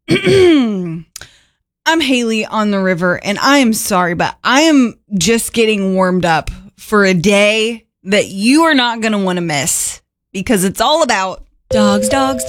I'm Haley on the river, and I am sorry, but I am just getting warmed up for a day that you are not going to want to miss because it's all about dogs.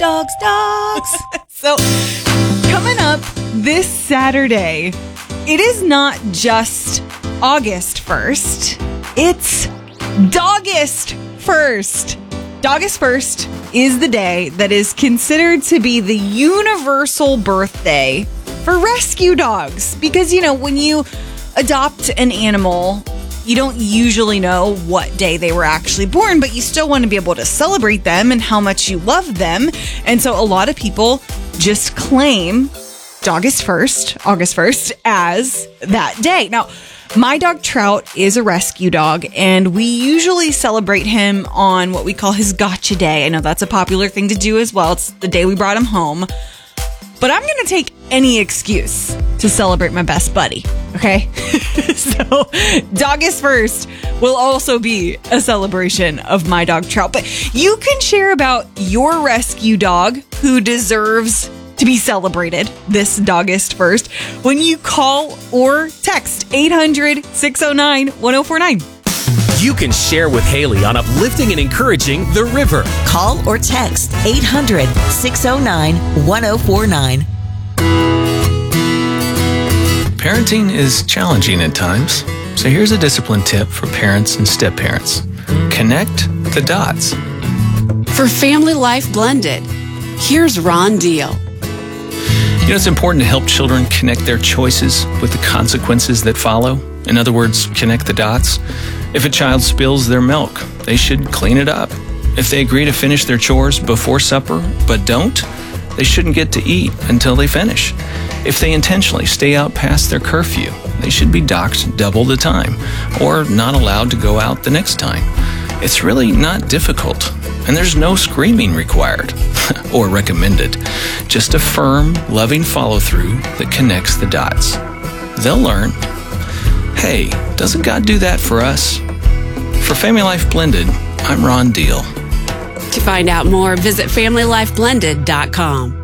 So, coming up this Saturday, it is not just August 1st, it's Dogust 1st. Dogust 1st is the day that is considered to be the universal birthday for rescue dogs. Because, when you adopt an animal, you don't usually know what day they were actually born, but you still want to be able to celebrate them and how much you love them. And so a lot of people just claim August 1st, as that day. Now, my dog Trout is a rescue dog, and we usually celebrate him on what we call his gotcha day. I know that's a popular thing to do as well. It's the day we brought him home. But I'm going to take any excuse to celebrate my best buddy, okay? So, Dogust 1st will also be a celebration of my dog Trout. But you can share about your rescue dog who deserves to be celebrated this Dogust 1st when you call or text 800-609-1049. You can share with Haley on uplifting and encouraging the river. Call or text 800-609-1049. Parenting is challenging at times, so here's a discipline tip for parents and step-parents. Connect the dots. For Family Life Blended, here's Ron Deal. It's important to help children connect their choices with the consequences that follow. In other words, connect the dots. If a child spills their milk, they should clean it up. If they agree to finish their chores before supper but don't, they shouldn't get to eat until they finish. If they intentionally stay out past their curfew, they should be docked double the time or not allowed to go out the next time. It's really not difficult, and there's no screaming required or recommended. Just a firm, loving follow-through that connects the dots. They'll learn, hey, doesn't God do that for us? For Family Life Blended, I'm Ron Deal. To find out more, visit FamilyLifeBlended.com.